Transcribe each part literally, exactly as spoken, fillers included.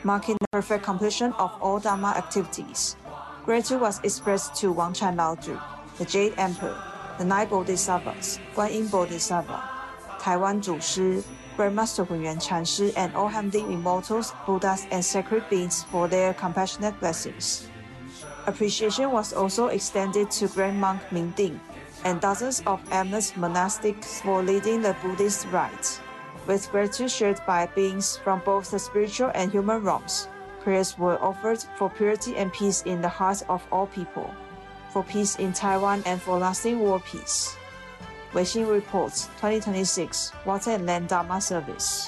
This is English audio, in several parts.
marking the perfect completion of all Dharma activities. Gratitude was expressed to Wangchan Laozu, the Jade Emperor, the Nine Bodhisattvas, Guanyin Bodhisattva, Taiwan Zushi, Grandmaster Hunyuan Chanshi, and all Hamding immortals, Buddhas, and sacred beings for their compassionate blessings. Appreciation was also extended to Grand Monk Mingding and dozens of eminent monastics for leading the Buddhist rite. With gratitude shared by beings from both the spiritual and human realms, prayers were offered for purity and peace in the hearts of all people, for peace in Taiwan and for lasting world peace. Weixin Reports twenty twenty-six Water and Land Dharma Service.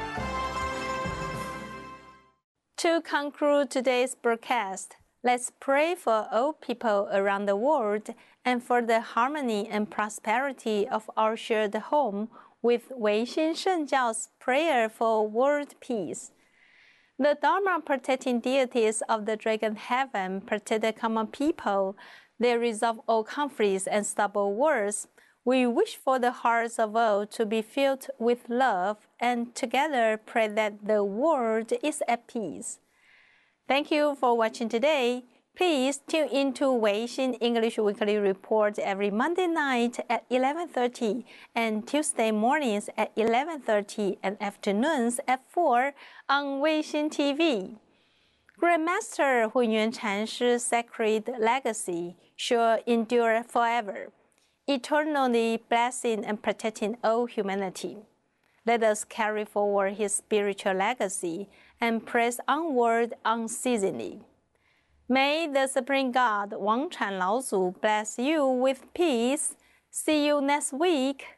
To conclude today's broadcast, let's pray for all people around the world and for the harmony and prosperity of our shared home with Weixin Shengjiao's prayer for world peace. The Dharma protecting deities of the Dragon Heaven protect the common people. They resolve all conflicts and stubborn wars. We wish for the hearts of all to be filled with love and together pray that the world is at peace. Thank you for watching today. Please tune into Weixin English Weekly Report every Monday night at eleven thirty and Tuesday mornings at eleven thirty and afternoons at four on Weixin T V. Grandmaster Hunyuan Chanshi's sacred legacy shall endure forever, eternally blessing and protecting all humanity. Let us carry forward his spiritual legacy and press onward unceasingly. May the Supreme God, Wangchan Laozu, bless you with peace. See you next week.